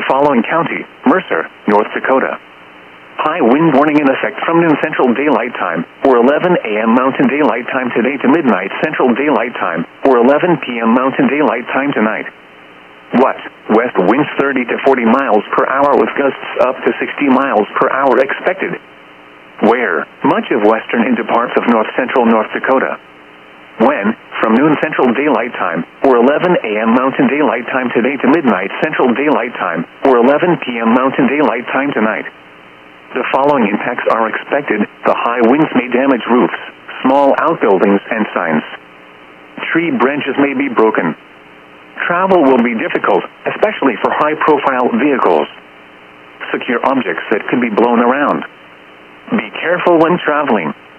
the following county: Mercer, North Dakota. High wind warning in effect from noon Central Daylight Time, or 11 a.m. Mountain Daylight Time today to midnight Central Daylight Time, or 11 p.m. Mountain Daylight Time tonight. What? West winds 30 to 40 miles per hour with gusts up to 60 miles per hour expected. Where? Much of western into parts of north-central North Dakota. When? From noon Central Daylight Time, or 11 a.m. Mountain Daylight Time today to midnight Central Daylight Time, or 11 p.m. Mountain Daylight Time tonight. The following impacts are expected. The high winds may damage roofs, small outbuildings, and signs. Tree branches may be broken. Travel will be difficult, especially for high-profile vehicles. Secure objects that could be blown around. Be careful when traveling.